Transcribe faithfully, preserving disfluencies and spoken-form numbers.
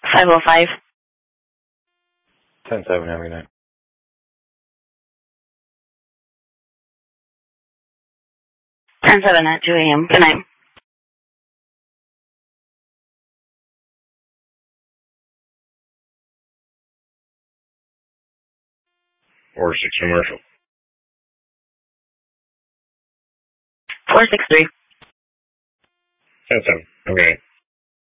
five oh five. ten seven, have a good night. ten seven at two a.m. Good night. Four six commercial. four six three. ten seven, okay.